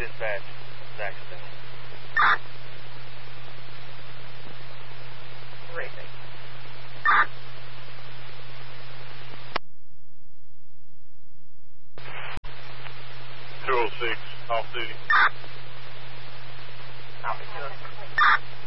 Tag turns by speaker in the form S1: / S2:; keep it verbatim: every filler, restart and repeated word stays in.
S1: dispatch. It's accidental.
S2: Racing.
S3: two oh six, off duty.
S2: Copy, two oh six.